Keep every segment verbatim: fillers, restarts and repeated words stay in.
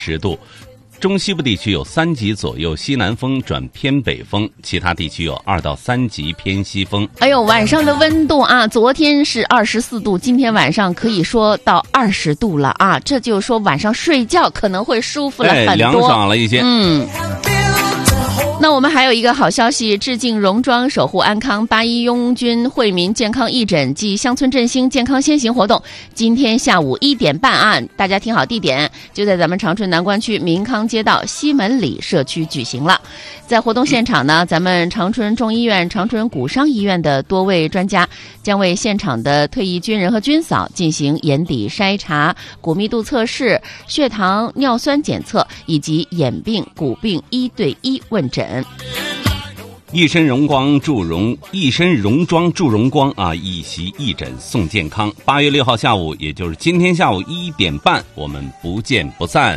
十度。中西部地区有三级左右西南风转偏北风，其他地区有二到三级偏西风。 哎呦，晚上的温度啊，昨天是二十四度，今天晚上可以说到二十度了啊，这就说晚上睡觉可能会舒服了很多， 凉爽了一些。 嗯。那我们还有一个好消息，致敬戎庄，守护安康八一拥军惠民健康义诊暨乡村振兴健康先行活动，今天下午一点半啊，大家听好地点，就在咱们长春南关区民康街道西门里社区举行了。在活动现场呢，咱们长春中医院、长春骨伤医院的多位专家将为现场的退役军人和军嫂进行眼底筛查、骨密度测试、血糖、尿酸检测以及眼病、骨病一对一问诊。 一身荣光祝荣，一身戎装祝荣光啊！一席义诊送健康。八月六号下午，也就是今天下午一点半，我们不见不散。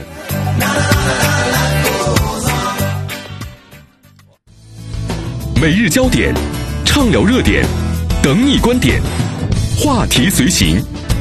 每日焦点，畅聊热点，等你观点，话题随行。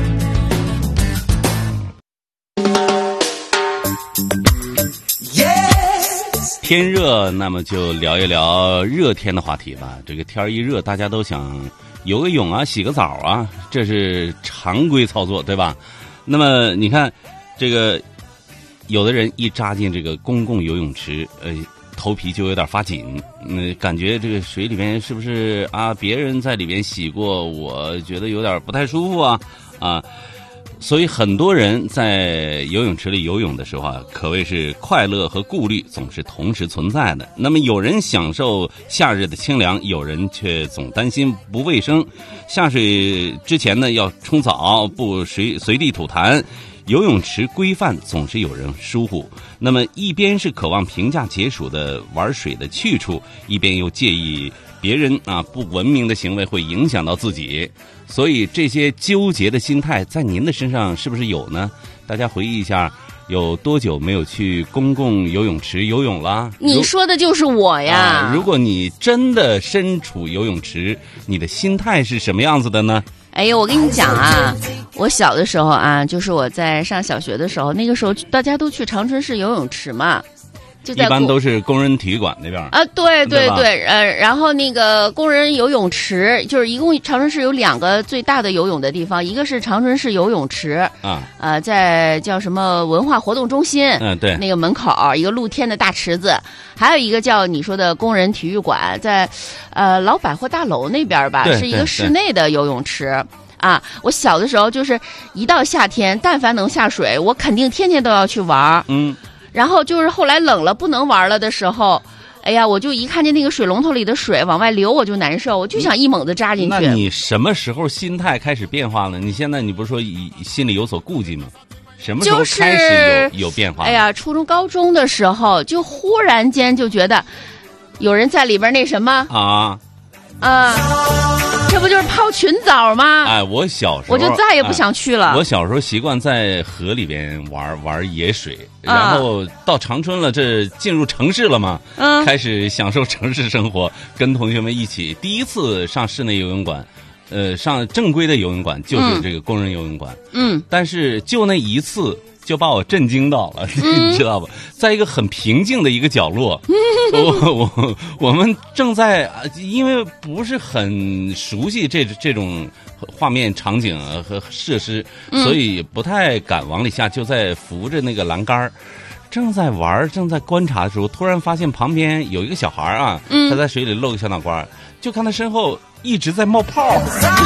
天热，那么就聊一聊热天的话题吧。这个天一热，大家都想游个泳啊，洗个澡啊，这是常规操作，对吧？那么你看，这个有的人一扎进这个公共游泳池，呃，头皮就有点发紧，嗯，感觉这个水里面是不是啊？别人在里边洗过，我觉得有点不太舒服啊，啊。所以很多人在游泳池里游泳的时候啊，可谓是快乐和顾虑总是同时存在的。那么有人享受夏日的清凉，有人却总担心不卫生。下水之前呢，要冲澡，不随随地吐痰。游泳池规范总是有人疏忽，那么一边是渴望评价解暑的玩水的去处，一边又介意别人啊不文明的行为会影响到自己，所以这些纠结的心态在您的身上是不是有呢？大家回忆一下，有多久没有去公共游泳池游泳了？ 你说的就是我呀、 啊！如果你真的身处游泳池，你的心态是什么样子的呢？ 哎呦，我跟你讲啊，我小的时候啊，就是我在上小学的时候，那个时候大家都去长春市游泳池嘛。就在一般都是工人体育馆那边啊，对对对, 对，呃，然后那个工人游泳池，就是一共长春市有两个最大的游泳的地方，一个是长春市游泳池啊， 呃，在叫什么文化活动中心， 嗯，对， 那个门口一个露天的大池子，还有一个叫你说的工人体育馆，在呃老百货大楼那边吧，是一个室内的游泳池。啊，我小的时候就是一到夏天，但凡能下水，我肯定天天都要去玩。 嗯。 然后就是后来冷了不能玩了的时候，哎呀，我就一看见那个水龙头里的水往外流，我就难受，我就想一猛子扎进去。 那你什么时候心态开始变化了？你现在你不是说心里有所顾忌吗？什么时候开始有、就是、有变化？ 哎呀，初中高中的时候，就忽然间就觉得有人在里边那什么啊啊。这不就是泡群澡吗？ 哎，我小时候我就再也不想去了。 哎、我小时候习惯在河里边玩玩野水，啊、然后到长春了，这进入城市了嘛，嗯，开始享受城市生活，跟同学们一起。第一次上室内游泳馆，呃，上正规的游泳馆就是这个工人游泳馆， 嗯， 但是就那一次。就把我震惊到了，嗯、你知道吧？在一个很平静的一个角落，嗯、我我我们正在，因为不是很熟悉这这种画面场景和设施， 嗯、 所以不太敢往里下，就在扶着那个栏杆，正在玩，正在观察的时候，突然发现旁边有一个小孩啊， 嗯、 他在水里露个小脑瓜，就看他身后一直在冒泡。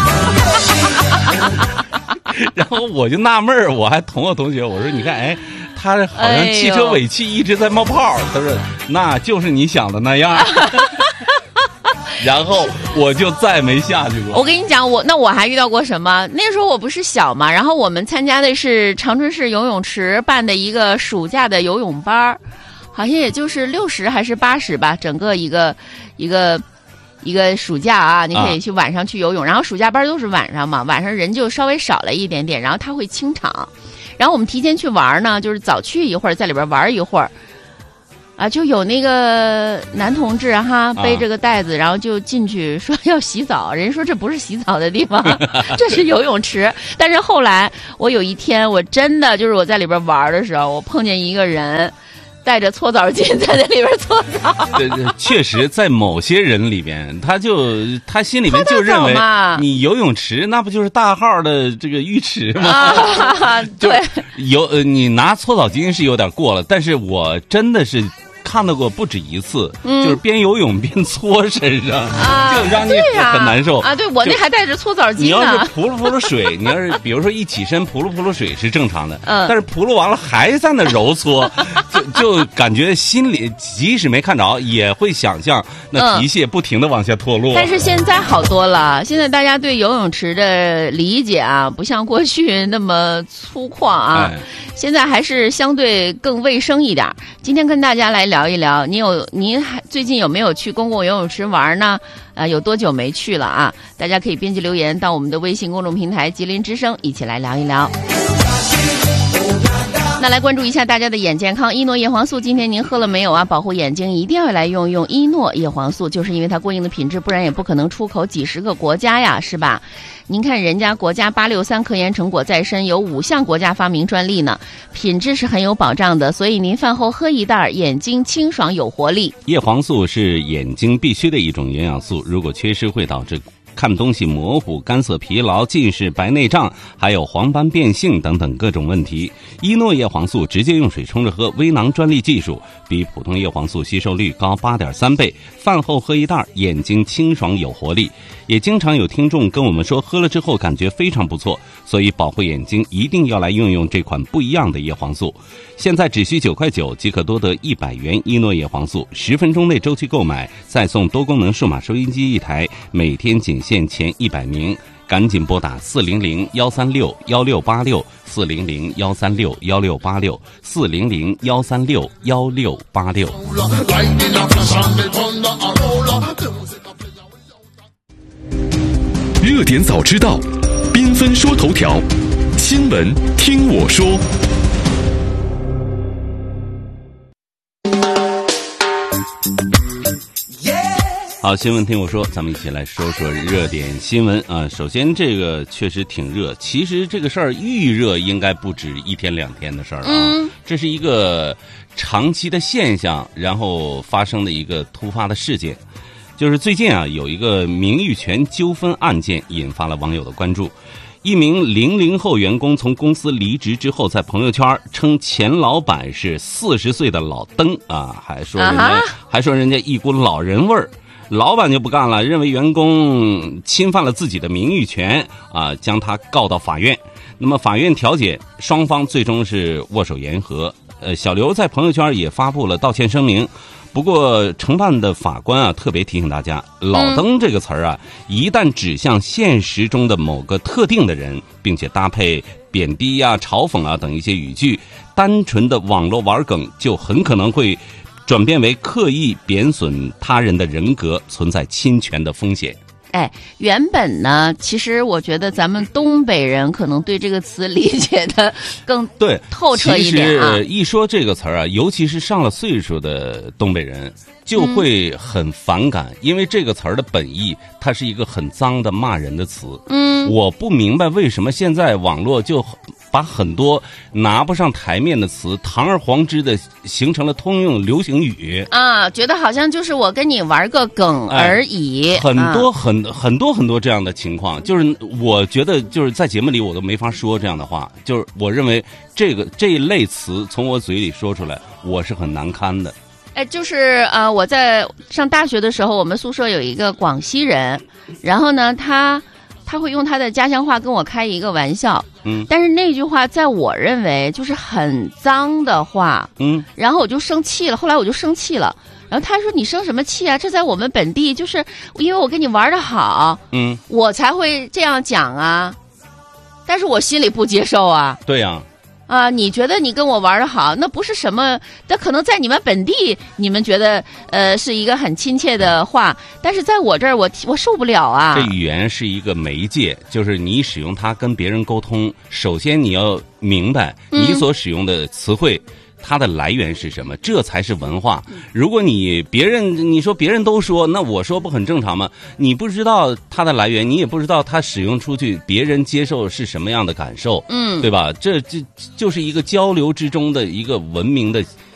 然后我就纳闷儿，我还同我同学我说：“你看，哎，他好像汽车尾气一直在冒泡。哎”他说：“那就是你想的那样。”然后我就再没下去过。 我跟你讲，我那我还遇到过什么？那时候我不是小嘛，然后我们参加的是长春市游泳池办的一个暑假的游泳班，好像也就是六十还是八十吧，整个一个一个。一个暑假啊，你可以去晚上去游泳，啊、然后暑假班都是晚上嘛，晚上人就稍微少了一点点，然后他会清场，然后我们提前去玩呢，就是早去一会儿，在里边玩一会儿。 啊，就有那个男同志哈，背着个袋子，啊、然后就进去说要洗澡，人说这不是洗澡的地方，这是游泳池。但是后来我有一天，我真的就是我在里边玩的时候，我碰见一个人带着搓澡巾在那里边搓澡。 对对，确实，在某些人里边，他就他心里面就认为你游泳池那不就是大号的这个浴池吗？ 啊、对， 游呃，你拿搓澡巾是有点过了，但是我真的是。看到过不止一次，嗯、就是边游泳边搓身上， 啊、 就让你很难受啊！对我那还带着搓澡巾呢。 你要是扑噜扑噜水，你要是比如说一起身扑噜扑噜水是正常的， 嗯， 但是扑噜完了还在那揉搓，就就感觉心里即使没看着，也会想象那皮屑不停的往下脱落。 嗯、但是现在好多了，现在大家对游泳池的理解啊，不像过去那么粗犷啊。哎，现在还是相对更卫生一点。今天跟大家来聊一聊，你有您还最近有没有去公共游泳池玩呢？啊、呃，有多久没去了啊？大家可以编辑留言到我们的微信公众平台吉林之声，一起来聊一聊。那来关注一下大家的眼健康，伊诺叶黄素今天您喝了没有啊？保护眼睛一定要来用用伊诺叶黄素，就是因为它过硬的品质，不然也不可能出口几十个国家呀，是吧？您看人家国家八六三科研成果在身，有五项国家发明专利呢，品质是很有保障的，所以您饭后喝一袋，眼睛清爽有活力。 叶黄素是眼睛必须的一种营养素，如果缺失会导致看东西模糊、干涩疲劳、近视、白内障，还有黄斑变性等等各种问题。伊诺叶黄素直接用水冲着喝，微囊专利技术，比普通叶黄素吸收率高 八点三 倍。饭后喝一袋，眼睛清爽有活力。也经常有听众跟我们说，喝了之后感觉非常不错，所以保护眼睛一定要来用用这款不一样的叶黄素。现在只需九块九即可多得一百元伊诺叶黄素，十分钟内周期购买，再送多功能数码收音机一台，每天仅限前一百名。赶紧拨打四零零幺三六幺六八六四零零幺三六幺六八六四零零幺三六幺六八六。 热点早知道，缤纷说头条，新闻听我说。 好，新闻听我说，咱们一起来说说热点新闻啊。首先，这个确实挺热，其实这个事儿预热应该不止一天两天的事儿啊， 嗯， 这是一个长期的现象，然后发生的一个突发的事件。就是最近啊，有一个名誉权纠纷案件引发了网友的关注。一名零零后员工从公司离职之后，在朋友圈称前老板是四十岁的老登啊，还说人家、啊、还说人家一股老人味儿。老板就不干了，认为员工侵犯了自己的名誉权啊，将他告到法院。那么法院调解，双方最终是握手言和。呃，小刘在朋友圈也发布了道歉声明。不过承办的法官啊，特别提醒大家，老登这个词儿啊，一旦指向现实中的某个特定的人，并且搭配贬低啊、嘲讽啊等一些语句，单纯的网络玩梗就很可能会转变为刻意贬损他人的人格，存在侵权的风险。 哎，原本呢，其实我觉得咱们东北人可能对这个词理解的更对透彻一点啊。 其实一说这个词儿啊，尤其是上了岁数的东北人就会很反感，嗯、因为这个词儿的本意，它是一个很脏的骂人的词。 嗯， 我不明白为什么现在网络就把很多拿不上台面的词堂而皇之的形成了通用流行语啊，觉得好像就是我跟你玩个梗而已。 哎、很多很、啊、很多很多这样的情况，就是我觉得就是在节目里我都没法说这样的话，就是我认为这个这一类词从我嘴里说出来，我是很难堪的。 哎，就是呃，我在上大学的时候，我们宿舍有一个广西人，然后呢，他他会用他的家乡话跟我开一个玩笑， 嗯， 但是那句话在我认为就是很脏的话， 嗯， 然后我就生气了，后来我就生气了，然后他说你生什么气啊？这在我们本地就是因为我跟你玩得好， 嗯， 我才会这样讲啊，但是我心里不接受啊， 对呀、啊。 啊，你觉得你跟我玩得好，那不是什么，那可能在你们本地，你们觉得呃是一个很亲切的话，但是在我这儿，我我受不了啊。 这语言是一个媒介，就是你使用它跟别人沟通，首先你要明白你所使用的词汇， 它的来源是什么？这才是文化。如果你别人你说别人都说，那我说不很正常吗？你不知道它的来源，你也不知道它使用出去别人接受是什么样的感受， 嗯， 对吧？这这就是一个交流之中的一个文明的